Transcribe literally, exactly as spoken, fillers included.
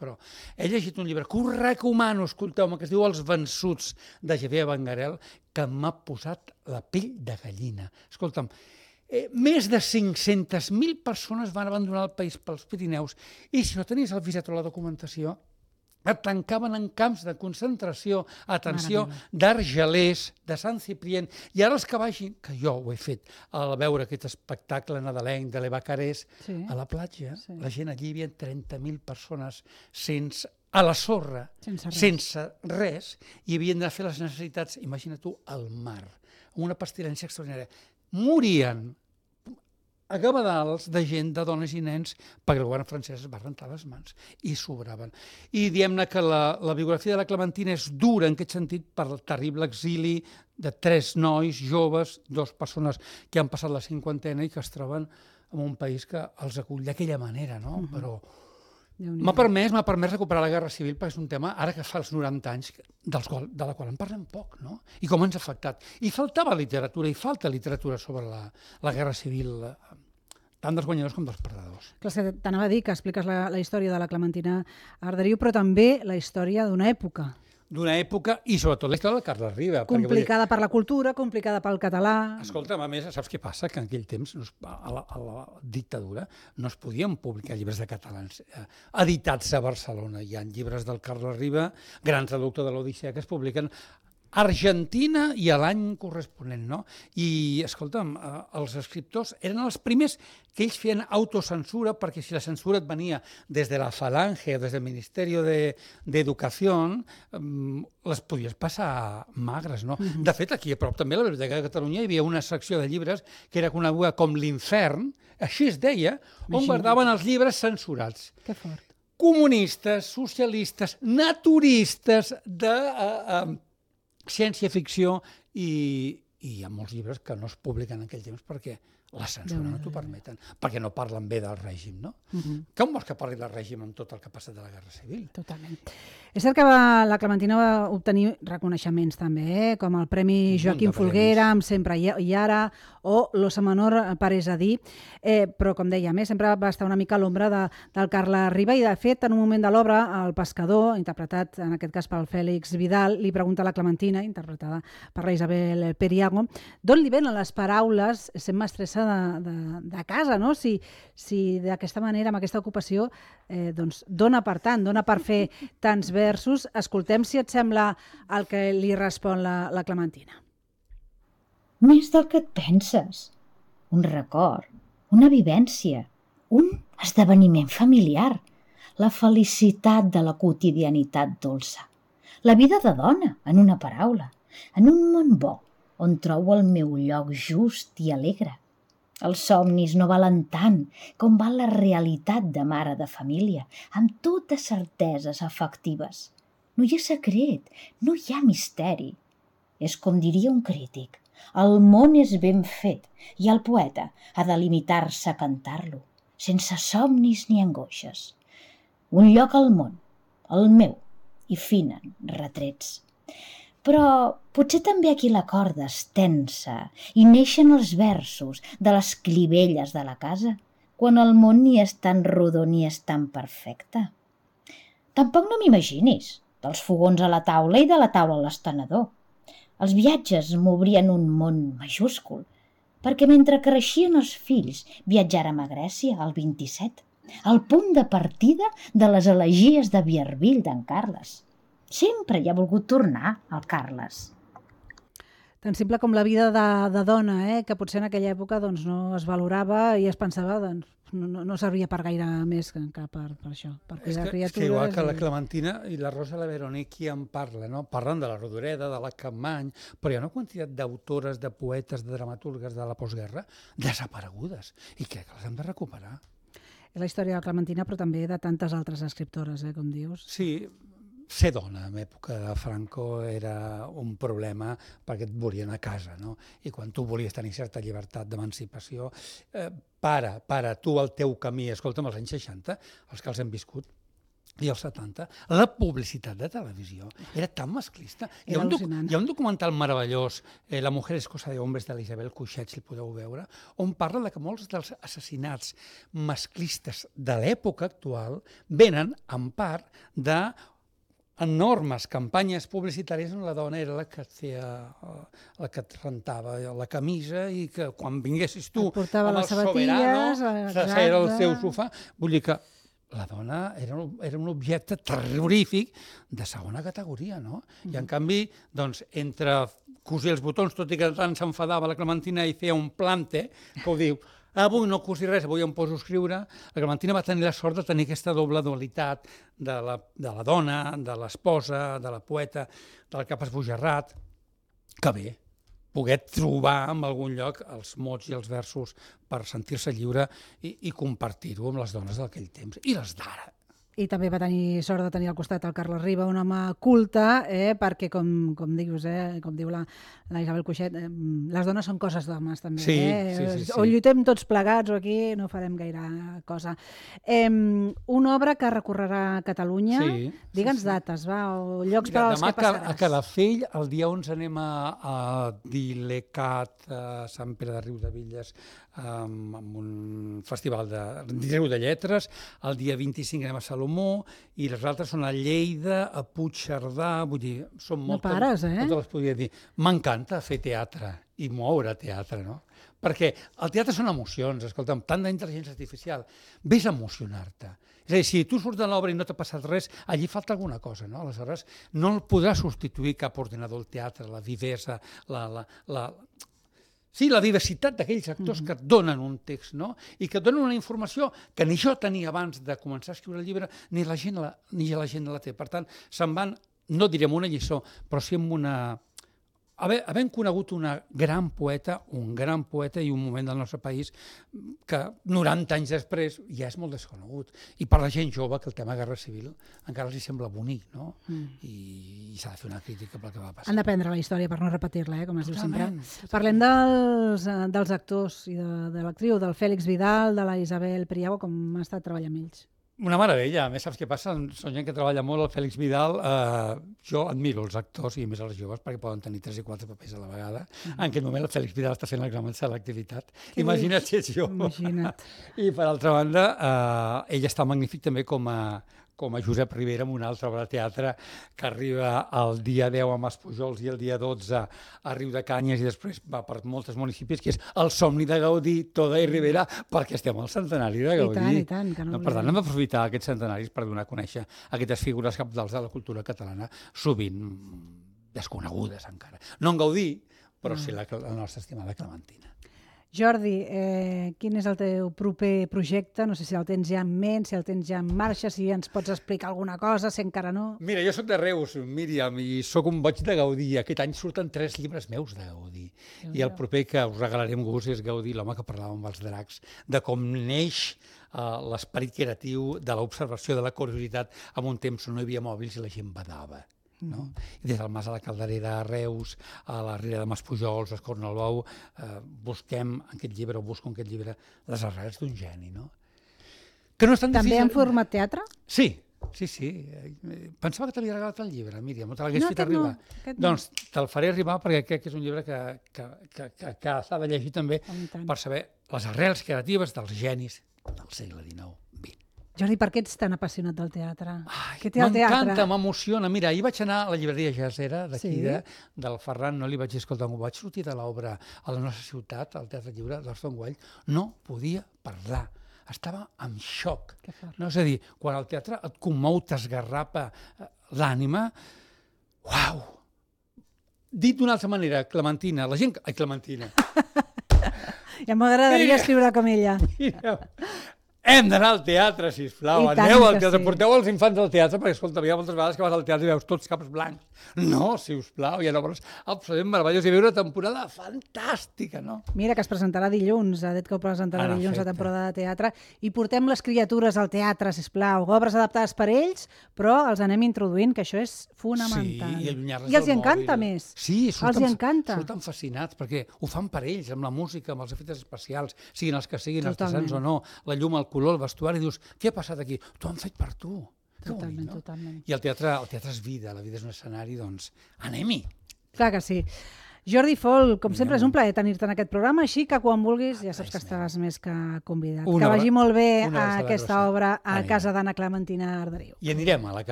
però he llegit un llibre que us recomano, escolteu-me, que es diu Els vençuts, de Javier Benguerel, que m'ha posat la pell de gallina. Escolta'm, eh, més de cinc-centes mil persones van abandonar el país pels Pirineus i si no tenies el visat o la documentació, et tancaven en camps de concentració, atenció, d'Argelers, de Sant Ciprien, i ara els que vagin, que jo ho he fet, al veure aquest espectacle nadalenc de l'Evacarés, sí. a la platja, sí. la gent allí hi havia trenta mil persones sense, a la sorra, sense res. sense res, i havien de fer les necessitats, imagina tu, al mar, amb una pestilència extraordinària. Morien a gavadals de gent, de dones i nens, perquè el govern francès es va rentar les mans i sobraven. I diem-ne que la, la biografia de la Clementina és dura en aquest sentit per el terrible exili de tres nois joves, dues persones que han passat la cinquantena i que es troben en un país que els acull d'aquella manera, no? Uh-huh. Però m'ha permès, m'ha permès recuperar la Guerra Civil perquè és un tema, ara que fa els noranta anys, dels qual, de la qual en parlem poc, no? I com ens ha afectat. I faltava literatura, i falta literatura sobre la, la Guerra Civil, tant dels guanyadors com dels perdedors. Clar, que t'anava a dir que expliques la, la història de la Clementina Arderiu, però també la història d'una època. D'una època, i sobretot la història de Carles Riba. Complicada per la cultura, complicada pel català... Escolta'm, a més, saps què passa? Que en aquell temps, no es, a, la, a la dictadura, no es podien publicar llibres de catalans eh, editats a Barcelona. Hi ha llibres del Carles Riba, gran traductor de l'Odissea, que es publiquen a Argentina i a l'any corresponent, no? I, escolta'm, eh, els escriptors eren els primers que ells feien autocensura, perquè si la censura et venia des de la Falange o des del Ministeri d'Educació, eh, les podies passar magres, no? Mm-hmm. De fet, aquí a prop també a la Biblioteca de Catalunya hi havia una secció de llibres que era coneguda com l'Infern, així es deia, on guardaven els llibres censurats. Que fort. Comunistes, socialistes, naturistes, de... Eh, eh, ciència-ficció i, i hi ha molts llibres que no es publiquen en aquell temps perquè la censura no t'ho permeten, perquè no parlen bé del règim, no? Uh-huh. Com vols que parli del règim amb tot el que ha passat de la Guerra Civil? Totalment. És cert que va, la Clementina va obtenir reconeixements també, eh? Com el Premi Joaquim Folguera, amb Sempre i Ara, o l'Ossa Menor Parés a dir, eh, però com dèiem, eh, sempre va estar una mica a l'ombra de, del Carles Riba, i de fet, en un moment de l'obra, el pescador, interpretat en aquest cas pel Fèlix Vidal, li pregunta a la Clementina, interpretada per la Isabel Periago, d'on li venen les paraules sent mestressa de, de, de casa, no? Si, si d'aquesta manera, amb aquesta ocupació, eh, doncs dona per tant, dona per fer tants versos. Escoltem, si et sembla, el que li respon la, la Clementina. Més del que et penses. Un record, una vivència, un esdeveniment familiar, la felicitat de la quotidianitat dolça, la vida de dona, en una paraula, en un món bo, on trobo el meu lloc just i alegre. Els somnis no valen tant com val la realitat de mare de família, amb totes certeses afectives. No hi ha secret, no hi ha misteri. És com diria un crític, el món és ben fet i el poeta ha de limitar-se a cantar-lo, sense somnis ni angoixes. Un lloc al món, el meu, i finen retrets. Però potser també aquí la corda es tensa i neixen els versos de les clivelles de la casa, quan el món ni és tan rodó ni és tan perfecte. Tampoc no m'imaginis, dels fogons a la taula i de la taula a l'estenedor. Els viatges m'obrien un món majúscul, perquè mentre creixien els fills viatjàrem a Grècia al vint-i-set, al punt de partida de les elegies de Vierville d'en Carles. Sempre hi ha volgut tornar, el Carles. Tan simple com la vida de, de dona, eh? Que potser en aquella època doncs, no es valorava i es pensava doncs, no, no servia per gaire més que, que per, per això. Per és, que, és que igual que la Clementina i la Rosa la Veronique qui en parla, no? Parlen de la Rodoreda, de la Capmany, però hi ha una quantitat d'autores, de poetes, de dramaturgues de la postguerra desaparegudes i crec que les hem de recuperar. És la història de la Clementina, però també de tantes altres escriptores, eh, com dius. Sí, ser dona en època de Franco era un problema perquè et volien a casa, no? I quan tu volies tenir certa llibertat d'emancipació, eh, para, para, tu el teu camí. Escolta'm, als anys seixanta, els que els hem viscut, i als setanta, la publicitat de televisió era tan masclista. Hi ha, Era un doc al·lucinant. hi ha un documental meravellós, eh, La mujer es cosa de hombres, de l'Isabel Cuixet, si el podeu veure, on parla de que molts dels assassinats masclistes de l'època actual venen en part de enormes campanyes publicitàries on la dona era la que et feia, la que et rentava la camisa i que quan vinguessis tu Et portava amb les el sabatilles, soberano, exacte. s'asseia al seu sofà, vull dir que la dona era un, era un objecte terrorífic de segona categoria, no? I en canvi, doncs, entre cosir els botons, tot i que tant s'enfadava la Clementina i feia un plante, que ho diu, avui no cosir res, avui em poso a escriure, la Clementina va tenir la sort de tenir aquesta doble dualitat de la, de la dona, de l'esposa, de la poeta, del cap esbojarrat, que bé, poder trobar en algun lloc els mots i els versos per sentir-se lliure i, i compartir-ho amb les dones d'aquell temps i les d'ara. I també va tenir sort de tenir al costat el Carles Riba, un home culte, eh, perquè, com, com dius, eh, com diu la, la Isabel Cuixet, eh, les dones són coses d'homes, també. Sí, eh? sí, sí, sí. O lluitem tots plegats o aquí no farem gaire cosa. Eh, una obra que recorrerà a Catalunya. Sí, Digue'ns sí, sí. dates, va, o llocs Mira, per als demà que passaràs. a Calafell, el dia onze anem a, a Dilecat, a Sant Pere de Riudebitlles, amb, amb un festival de, de Riu de Lletres, el dia vint-i-cinc anem a Salomó, i les altres són a Lleida, a Puigcerdà, vull dir, són No moltes, pares, eh? totes les podria dir. M'encanta fer teatre i moure teatre, no? Perquè el teatre són emocions, escolta'm, tant d'intel·ligència artificial, vés a emocionar-te. És a dir, si tu surts de l'obra i no t'ha passat res, allí falta alguna cosa, no? Aleshores, no el podrà substituir cap ordinador al teatre, la vivesa, la... la, la Sí, la diversitat d'aquells actors que et donen un text, no? I que et donen una informació que ni jo tenia abans de començar a escriure el llibre, ni la gent la, ni la, gent la té. Per tant, se'n van, no diré amb una lliçó, però sí amb una... Haver, havent conegut una gran poeta, un gran poeta i un moment del nostre país que noranta anys després ja és molt desconegut. I per la gent jove, que el tema Guerra Civil encara els hi sembla bonic, no? Mm. I, i s'ha de fer una crítica pel que va passar. Han d'aprendre la història per no repetir-la, eh, com es diu sempre. Totalment. Parlem dels, eh, dels actors i de, de l'actriu, del Fèlix Vidal, de la Isabel Priago, com ha estat treballant amb ells. Una meravella. A més, saps què passa? Són gent que treballa molt, el Fèlix Vidal. Eh, jo admiro els actors, i més els joves, perquè poden tenir tres i quatre papers a la vegada. Mm. En aquest moment el Fèlix Vidal està fent l'examen de selectivitat. Què Imagina't dius? si ets jo. Imagina't. I per altra banda, eh, ell està magnífic també com a, com a Josep Rivera, amb una altra obra de teatre que arriba el dia deu a Mas Pujols i el dia dotze a Riu de Canyes i després va per molts municipis, que és el somni de Gaudí, Toda i Rivera, perquè estem al centenari de Gaudí. I tant, i tant, que no no, per tant, hem d'aprofitar aquests centenaris per donar a conèixer aquestes figures capdals de la cultura catalana, sovint desconegudes encara. No en Gaudí, però sí la, la nostra estimada Clementina. Jordi, eh, quin és el teu proper projecte? No sé si el tens ja en ment, si el tens ja en marxa, si ens pots explicar alguna cosa, si encara no. Mira, jo sóc de Reus, Míriam, i sóc un boig de Gaudí. Aquest any surten tres llibres meus de Gaudí. I el proper que us regalaré amb gust és Gaudí, l'home que parlava amb els dracs, de com neix uh, l'esperit creatiu de l'observació, de la curiositat, en un temps on no hi havia mòbils i la gent badava. No? I des del Mas a la Calderera, a Reus, a la Riera de Mas Pujols, a Escornalbou, eh, busquem en aquest llibre, o busco en aquest llibre, les arrels d'un geni, no? Que no és tan També difícil... en format teatre? Sí, sí, sí. Pensava que t'havia regalat el llibre, Míriam, no te l'hagués No, fet aquest no, arribar. aquest no. Doncs te'l faré arribar perquè crec que és un llibre que, que, que, que, que s'ha de llegir també Oh, i tant. per saber les arrels creatives dels genis del segle dinou vint. Jordi, per què ets tan apassionat del teatre? Ai, Què té el teatre? m'encanta, m'emociona. Mira, ahir vaig anar a la llibreria Jazera d'aquí, Sí. de, del Ferran, no li vaig dir, escolta, vaig sortir de l'obra a la nostra ciutat, al Teatre Lliure d'Orson Welles, no podia parlar. Estava en xoc. Que fort. No? És a dir, quan el teatre et commou, t'esgarrapa eh, l'ànima, uau! Dit d'una altra manera, Clementina, la gent... Ai, Clementina. Ja m'agradaria Mira. escriure com ella. Mira, hem d'anar al teatre, sisplau. I tant Aneu al que teatre, sí. porteu els infants al teatre, perquè, escolta, hi ha moltes vegades que vas al teatre i veus tots caps blancs. No, sisplau, hi ha obres absolutament meravelloses. Hi havia una temporada fantàstica, no? Mira, que es presentarà dilluns, ha dit que ho presentarà En dilluns la efecte. temporada de teatre, i portem les criatures al teatre, sisplau, obres adaptades per ells, però els anem introduint, que això és fonamental. Sí, i allunyar-les I els del hi encanta mòbil. més. Sí, els surten, hi encanta. surten fascinats, perquè ho fan per ells, amb la música, amb els efectes especials, siguin els que siguin, Totalment. artesans o no, la llum, el color, el vestuari, dius, què ha passat aquí? T'ho han fet per tu. Totalment, no? totalment. I el teatre, el teatre és vida, la vida és un escenari, doncs anem-hi! Clar que sí. Jordi Fol, com sempre, és un plaer tenir-te en aquest programa, així que quan vulguis ja saps que estàs més que convidat. Que vagi molt bé aquesta obra a casa d'Anna Clementina Arderiu. I anirem a la